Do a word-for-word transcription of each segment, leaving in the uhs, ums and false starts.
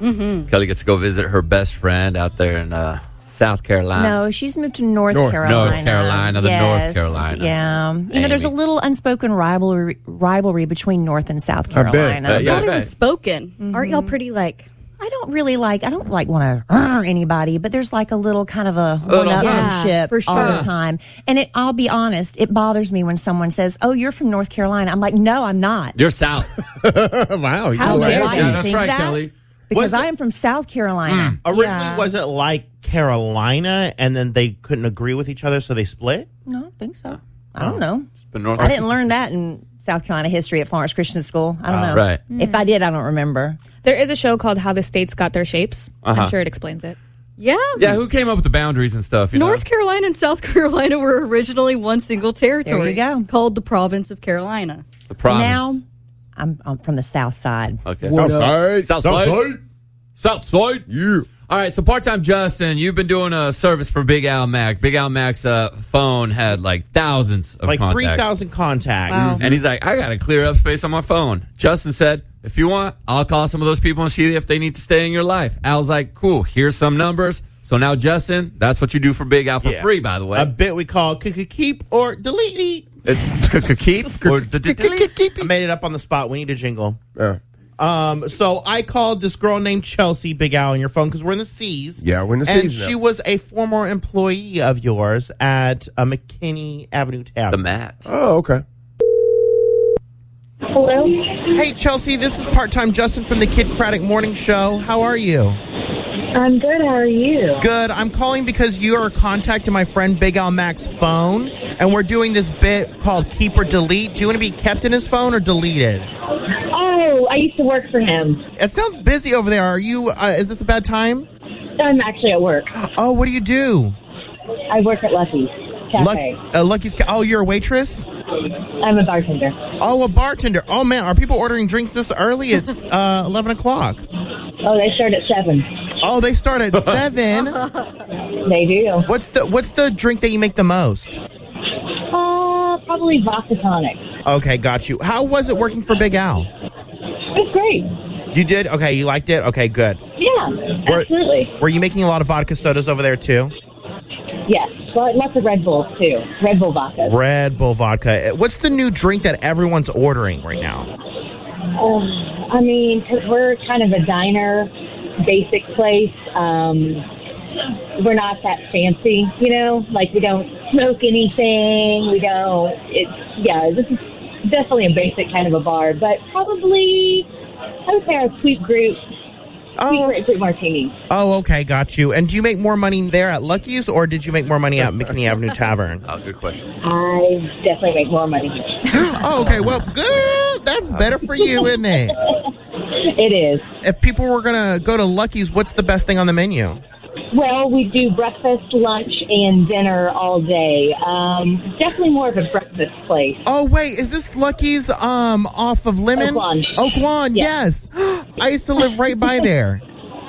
Mm-hmm. Kelly gets to go visit her best friend out there in uh, South Carolina. No, she's moved to North, North. Carolina. North Carolina, the yes, North Carolina. Yeah. You Amy. know, there's a little unspoken rivalry rivalry between North and South I bet. Carolina. Uh, yeah, Not I even bet. spoken. Mm-hmm. Aren't y'all pretty like? I don't really like, I don't like want to uh, anybody, but there's like a little kind of a little- one-upmanship Yeah, for all sure. the time. And it, I'll be honest, it bothers me when someone says, oh, you're from North Carolina. I'm like, no, I'm not. You're South. Wow. You How know dare that. you yeah, that's think right, that? Kelly. Because Was it- I am from South Carolina. Originally, Yeah. was it like Carolina, and then they couldn't agree with each other, so they split? No, I don't think so. I don't know. But North- I didn't learn that in South Carolina history at Florence Christian School. I don't know. right. If I did, I don't remember. There is a show called How the States Got Their Shapes. Uh-huh. I'm sure it explains it. Yeah. Yeah, who came up with the boundaries and stuff? You North know? Carolina and South Carolina were originally one single territory. There you go. Called the province of Carolina. The province. Now, I'm, I'm from the South Side. Okay. South side. South side. South side. Yeah. All right, so part-time Justin, you've been doing a service for Big Al Mac. Big Al Mac's uh, phone had like thousands of Like contacts. three thousand contacts. Wow. And he's like, I got to clear up space on my phone. Justin said, if you want, I'll call some of those people and see if they need to stay in your life. Al's like, cool, here's some numbers. So now, Justin, that's what you do for Big Al for Yeah. free, by the way. A bit we call keep or delete. It's keep or I made it up on the spot. We need a jingle. Yeah. Um, so I called this girl named Chelsea, Big Al, on your phone because we're in the C's. Yeah, we're in the and C's now. she was a former employee of yours at uh, McKinney Avenue the Tavern. mat. Oh, okay. Hello? Hey, Chelsea, this is part-time Justin from the Kid Craddock Morning Show. How are you? I'm good. How are you? Good. I'm calling because you are contacting my friend Big Al Mac's phone, and we're doing this bit called Keep or Delete. Do you want to be kept in his phone or deleted? Oh, I used to work for him. It sounds busy over there. Are you? Uh, is this a bad time? I'm actually at work. Oh, what do you do? I work at Lucky's Luck, Cafe. uh, Lucky's. Ca- Oh, you're a waitress. I'm a bartender. Oh, a bartender. Oh man, are people ordering drinks this early? It's uh, eleven o'clock. Oh, they start at seven. Oh, they start at seven. They do. What's the What's the drink that you make the most? Uh, probably vodka tonic. Okay, got you. How was it working for Big Al? It's great. You did? Okay, you liked it? Okay, good. Yeah, Were- absolutely. Were you making a lot of vodka sodas over there too? Yes. Well, lots of Red Bulls too. Red Bull vodka. Red Bull vodka. What's the new drink that everyone's ordering right now? Uh, I mean, because we're kind of a diner, basic place. Um, we're not that fancy, you know. Like we don't smoke anything. We don't. It's yeah. This is definitely a basic kind of a bar, but probably I would say our sweet group, sweet Oh, grapefruit martini. oh, okay, got you. And do you make more money there at Lucky's, or did you make more money at McKinney Avenue Tavern? Oh, good question. I definitely make more money here. Oh, okay. Well, good. That's better for you, isn't it? It is. If people were gonna go to Lucky's, what's the best thing on the menu? Well, we do breakfast, lunch, and dinner all day. Um, definitely more of a breakfast place. Oh, wait, is this Lucky's um off of Lemon? Oak Lawn. Oak Lawn, Yeah. yes. I used to live right by there.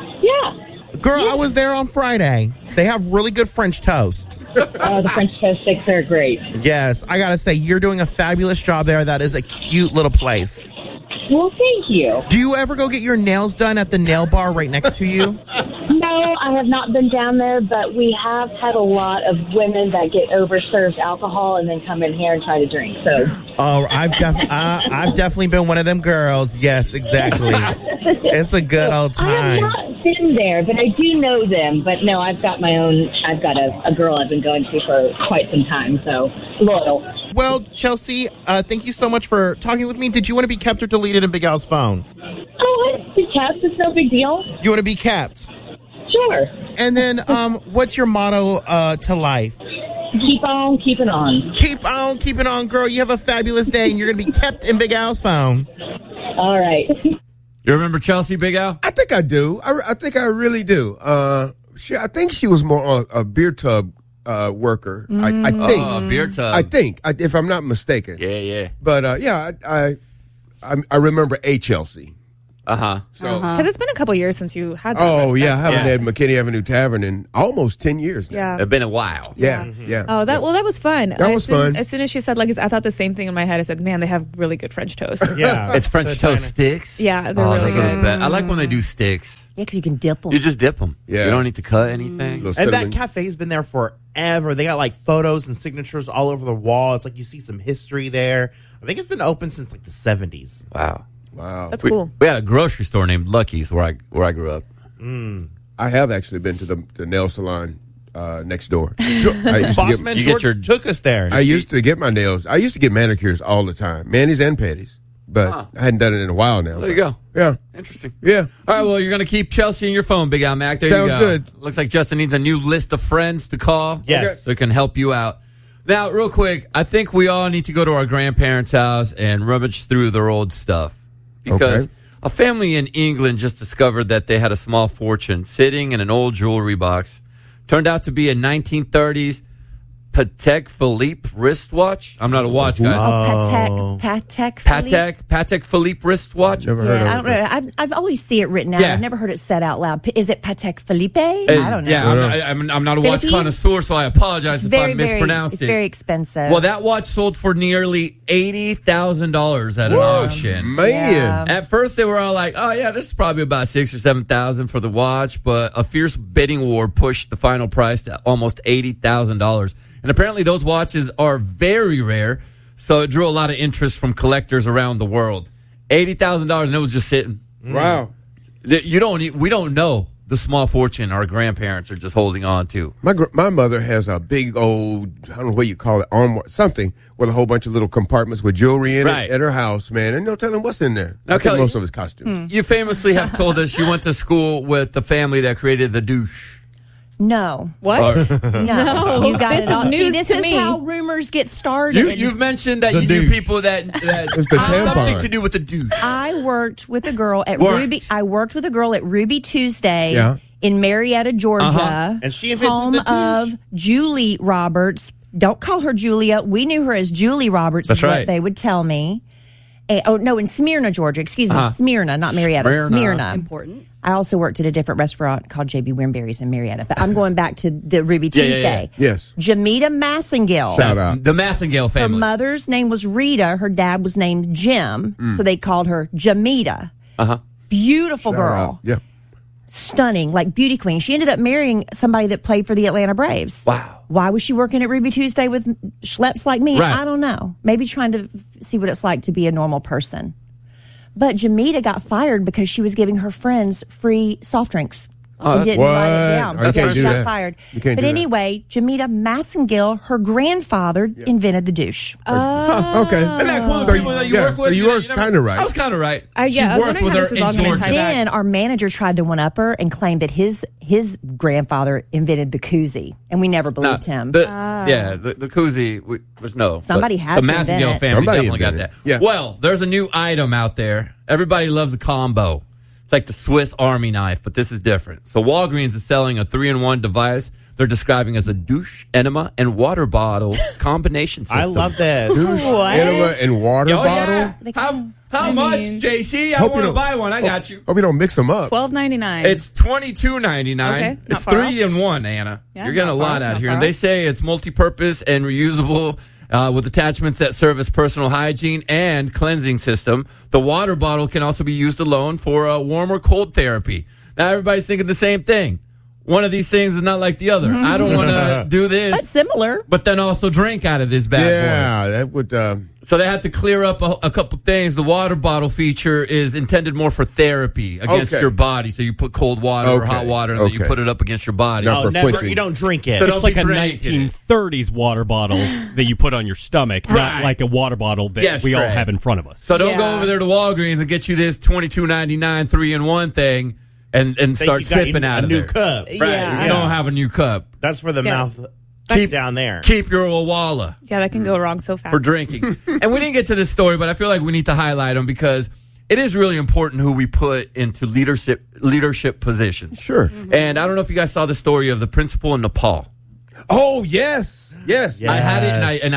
Yeah. Girl, I was there on Friday. They have really good French toast. Oh, the French toast sticks are great. Yes, I gotta say, you're doing a fabulous job there. That is a cute little place. Well, thank you. Do you ever go get your nails done at the nail bar right next to you? No, I have not been down there, but we have had a lot of women that get overserved alcohol and then come in here and try to drink. So, Oh, I've def- uh, I've definitely been one of them girls. Yes, exactly. It's a good old I have time. not been there, but I do know them. But no, I've got my own. I've got a, a girl I've been going to for quite some time. So loyal. Well, Chelsea, uh, thank you so much for talking with me. Did you want to be kept or deleted in Big Al's phone? Oh, it's cats. It's no big deal. You want to be kept? Sure. And then, um, what's your motto uh, to life? Keep on keeping on. Keep on keeping on, girl. You have a fabulous day, and you're going to be kept in Big Al's phone. All right. You remember Chelsea, Big Al? I think I do. I, I think I really do. Uh, she, I think she was more on a beer tub uh, worker. I, I think. Oh, a beer tub. I think, I, if I'm not mistaken. Yeah, yeah. But uh, yeah, I, I I I remember a Chelsea. Uh-huh. So, Because it's been a couple years since you had that. oh yeah, I That's- haven't yeah. had McKinney Avenue Tavern in almost ten years now. Yeah. It's been a while. Yeah, yeah. Oh, that well, that was fun. That as was soon, fun. As soon as she said Lucky's, I thought the same thing in my head. I said, "Man, they have really good French toast." Yeah. It's French So toast China- sticks. Yeah, they're oh, really those are the good. best. I like when they do sticks. Yeah, because you can dip them. You just dip them. Yeah. You don't need to cut anything. Little And that cinnamon. cafe's been there forever. They got like photos and signatures all over the wall. It's like you see some history there. I think it's been open since like the seventies. Wow. Wow. That's We, cool. we had a grocery store named Lucky's where I where I grew up. I have actually been to the, the nail salon uh, next door. I used, to Bossman get, you George get your- took us there. I used to get my nails. I used to get manicures all the time, manis and pedis. But Huh. I hadn't done it in a while now. There you go. Yeah, Interesting. yeah. All right, well, you're going to keep Chelsea in your phone, Big Al Mac. There Sounds you go. good. Looks like Justin needs a new list of friends to call. Yes. So it can help you out. Now, real quick, I think we all need to go to our grandparents' house and rummage through their old stuff. Because Okay. a family in England just discovered that they had a small fortune sitting in an old jewelry box. Turned out to be a nineteen thirties Patek Philippe wristwatch. I'm not a watch guy. Oh, Patek, Patek, Philippe? Patek, Patek Philippe wristwatch. Never heard Yeah, I of don't it. know. I've, I've always see it written out. Yeah. I've never heard it said out loud. P- Is it Patek Philippe? Hey, I don't know. Yeah, I'm, not, I'm, I'm not a watch Philippe? connoisseur, so I apologize It's if very, I very, mispronounced it's it. very expensive. Well, that watch sold for nearly eighty thousand dollars at an auction. Man. Yeah. At first, they were all like, "Oh yeah, this is probably about six or seven thousand for the watch," but a fierce bidding war pushed the final price to almost eighty thousand dollars. And apparently, those watches are very rare, so it drew a lot of interest from collectors around the world. Eighty thousand dollars, and it was just sitting. Wow. You don't. e- We don't know the small fortune our grandparents are just holding on to. My gr- my mother has a big old, I don't know what you call it, armoire, something with a whole bunch of little compartments with jewelry in Right. it at her house, man. And no telling what's in there. Now, I think Kelly- most of it's costume. You famously have told us you went to school with the family that created the douche. no. What? Or- No, you got This it all. is news See, this to is me. how rumors get started. You, you've mentioned that The you knew douche. people that, that It's the have something tampon. to do with the douche. I worked with a girl at Worked. Ruby. I worked with a girl at Ruby Tuesday Yeah. in Marietta, Georgia, Uh-huh. And she invented home the douche. of Julie Roberts. Don't call her Julia. We knew her as Julie Roberts. That's is what right. they would tell me. Eh, oh no, in Smyrna, Georgia. Excuse me, Uh-huh. Smyrna, not Marietta. Smyrna. Smyrna. Important. I also worked at a different restaurant called J B Wimberry's in Marietta. But I'm going back to the Ruby Yeah, yeah, Tuesday. yeah. Yes. Jamita Massengill. Shout out. The Massengale Her family. mother's name was Rita. Her dad was named Jim. So they called her Jamita. Uh-huh. Beautiful Shout girl. out. Yeah. Stunning, like beauty queen. She ended up marrying somebody that played for the Atlanta Braves. Wow. Why was she working at Ruby Tuesday with schleps like me? Right. I don't know. Maybe trying to f- see what it's like to be a normal person. But Jamita got fired because she was giving her friends free soft drinks. and didn't What? write it down. Oh, you Okay, can't she do got that. fired. You can't but do that. anyway, Jamita Massengill, her grandfather, invented the douche. Huh, okay. Isn't that cool? So people that you yeah, work with. So you know, were never- kind of right. I was kind of right. I- She yeah, I was worked wondering with how her this was in all gonna Georgia. tie back. Then our manager tried to one up her and claimed that his his grandfather invented the koozie, and we never No, believed him. the- Yeah, the, the koozie, we, there's no. Somebody but had the to invent Massengale it. family Somebody definitely got invented that. it. Yeah. Well, there's a new item out there. Everybody loves a combo. It's like the Swiss Army knife, but this is different. So Walgreens is selling a three-in-one device they're describing as a douche, enema, and water bottle combination system. I love this. Douche, What? enema, and water Oh, bottle. yeah. How, how much, mean- J C? I Hope you want to don't- buy one. I got you. Hope you don't mix them up. Twelve ninety nine. It's twenty two ninety nine. Okay, not It's far three in one, Anna. Yeah, You're getting a not far lot off, out not here. far And they off. say it's multi-purpose and reusable uh, with attachments that serve as personal hygiene and cleansing system. The water bottle can also be used alone for uh, warm or cold therapy. Now everybody's thinking the same thing. One of these things is not like the other. I don't want to do That's this, similar. but then also drink out of this bad boy. Yeah, that would. Uh, So they had to clear up a, a couple things. The water bottle feature is intended more for therapy against Okay. your body. So you put cold water or Okay. hot water and then you Okay. put it up against your body. Now- Oh, for never. quenching. You don't drink it. So It's don't like be a drinking it. nineteen thirties water bottle that you put on your stomach, Right. not like a water bottle that Yes, we all Trey. have in front of us. So don't Yeah. go over there to Walgreens and get you this twenty-two ninety-nine three in one thing and, and Think start you got sipping a out of new there. cup. Right. Yeah. You don't have a new cup. That's for the Yeah. mouth. Keep- down there. Keep your Owala Yeah, that can go wrong so fast. for drinking. And we didn't get to this story, but I feel like we need to highlight them because it is really important who we put into leadership leadership positions. sure. And I don't know if you guys saw the story of the principal in Nepal. Oh yes, yes. Yeah. I had it and I and I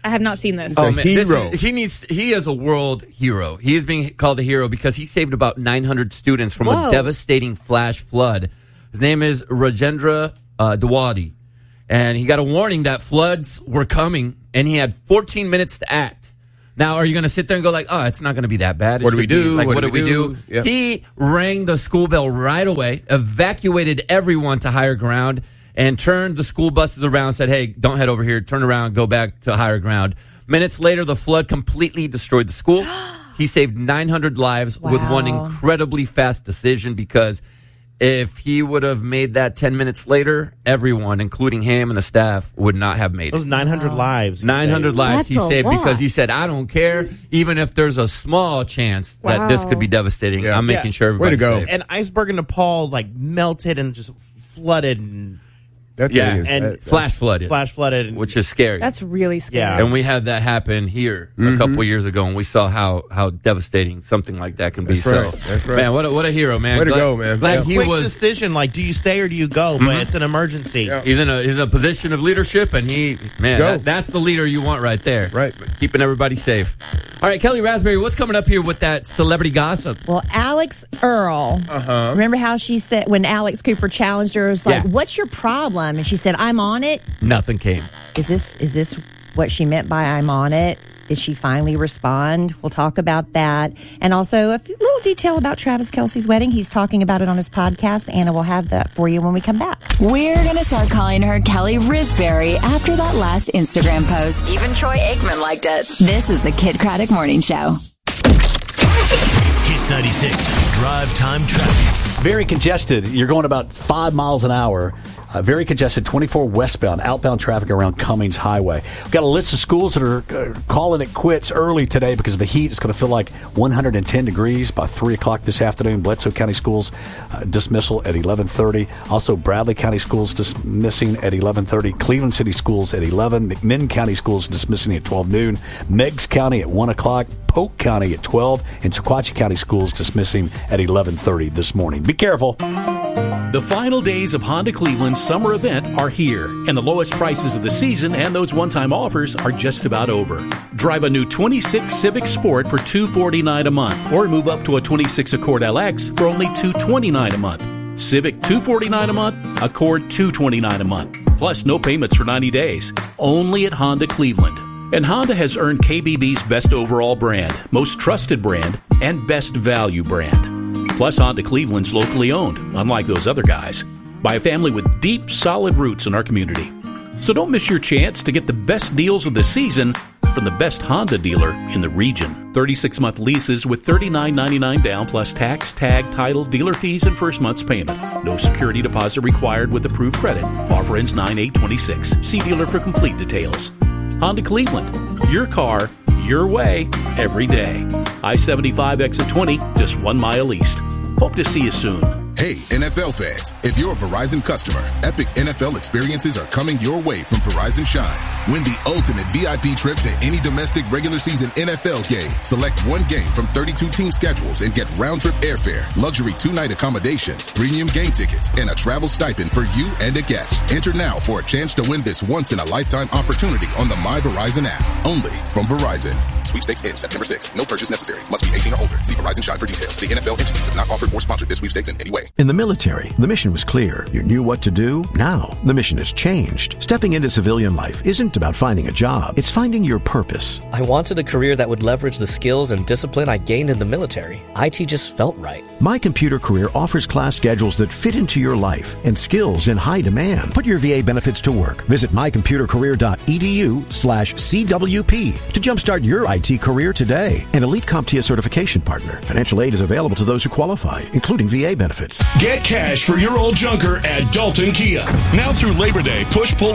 I have not seen this. Oh, a man, this hero. is- he needs. He is a world hero. He is being called a hero because he saved about nine hundred students from Whoa. a devastating flash flood. His name is Rajendra uh, Dawadi, and he got a warning that floods were coming, and he had fourteen minutes to act. Now, are you going to sit there and go like, "Oh, it's not going to be that bad"? It What do we should be- do? Like, What what, do do we we do? do? Yep. He rang the school bell right away, evacuated everyone to higher ground, and turned the school buses around. Said, "Hey, don't head over here. Turn around. Go back to higher ground." Minutes later, the flood completely destroyed the school. He saved nine hundred lives with one Wow. incredibly fast decision because if he would have made that ten minutes later, everyone, including him and the staff, would not have made Those it. nine hundred lives. he nine hundred saved. lives he That's a saved lot. because he said, I don't care, even if there's a small chance that this Wow. could be devastating. Yeah. I'm making Yeah. sure Way to everybody's go. safe. And iceberg in Nepal like melted and just flooded and That Yeah, thing is, and that- Flash flooded, flash flooded. And, which is scary. That's really scary. Yeah. And we had that happen here Mm-hmm. a couple years ago, and we saw how, how devastating something like that can be. That's right. So, That's right. man, what a, what a hero, man! Way to Glad- go, man. Glad Yeah. he quick was. decision, like, do you stay or do you go? But it's an emergency. Yeah. He's in a he's in a position of leadership, and he man, Go. that, that's the leader you want right there. Right. Keeping everybody safe. All right, Kelly Raspberry, what's coming up here with that celebrity gossip? Well, Alex Earl. Uh-huh. Remember how she said when Alex Cooper challenged her, it was like, Yeah. "What's your problem?" And she said, "I'm on it." Nothing came. Is this is this what she meant by "I'm on it"? Did she finally respond? We'll talk about that, and also a few, little detail about Travis Kelce's wedding. He's talking about it on his podcast. Anna will have that for you when we come back. We're going to start calling her Kelly Risberry after that last Instagram post. Even Troy Aikman liked it. This is the Kid Craddock Morning Show. Hits ninety-six, drive time traffic. Very congested. You're going about five miles an hour. Uh, very congested, twenty-four westbound, outbound traffic around Cummings Highway. We've got a list of schools that are uh, calling it quits early today because of the heat. It's going to feel like one hundred ten degrees by three o'clock this afternoon. Bledsoe County Schools uh, dismissal at eleven thirty. Also, Bradley County Schools dismissing at eleven thirty. Cleveland City Schools at eleven. McMinn County Schools dismissing at twelve noon. Meigs County at one o'clock. Polk County at twelve. And Sequatchie County Schools dismissing at eleven thirty this morning. Be careful. The final days of Honda Cleveland's summer event are here, and the lowest prices of the season and those one-time offers are just about over. Drive a new twenty-six Civic Sport for two hundred forty-nine dollars a month, or move up to a twenty-six Accord L X for only two hundred twenty-nine dollars a month. Civic two hundred forty-nine dollars a month, Accord two hundred twenty-nine dollars a month. Plus no payments for ninety days. Only at Honda Cleveland. And Honda has earned K B B's Best Overall Brand, Most Trusted Brand, and Best Value Brand. Plus, Honda Cleveland's locally owned, unlike those other guys, by a family with deep, solid roots in our community. So don't miss your chance to get the best deals of the season from the best Honda dealer in the region. thirty-six month leases with thirty-nine ninety-nine down plus tax, tag, title, dealer fees, and first month's payment. No security deposit required with approved credit. Offer ends nine eight twenty-six. See dealer for complete details. Honda Cleveland. Your car, your way, every day. I seventy-five exit twenty, just one mile east. Hope to see you soon. Hey, N F L fans, if you're a Verizon customer, epic N F L experiences are coming your way from Verizon Shine. Win the ultimate V I P trip to any domestic regular season N F L game. Select one game from thirty-two team schedules and get round-trip airfare, luxury two-night accommodations, premium game tickets, and a travel stipend for you and a guest. Enter now for a chance to win this once-in-a-lifetime opportunity on the My Verizon app. Only from Verizon. Sweepstakes ends September sixth. No purchase necessary. Must be eighteen or older. See Verizon Shine for details. The N F L entities have not offered or sponsored this sweepstakes in any way. In the military, the mission was clear. You knew what to do. Now, the mission has changed. Stepping into civilian life isn't about finding a job. It's finding your purpose. I wanted a career that would leverage the skills and discipline I gained in the military. I T just felt right. My Computer Career offers class schedules that fit into your life and skills in high demand. Put your V A benefits to work. Visit mycomputercareer.edu slash CWP to jumpstart your I T career today. An Elite CompTIA certification partner. Financial aid is available to those who qualify, including V A benefits. Get cash for your old junker at Dalton Kia. Now through Labor Day, push pull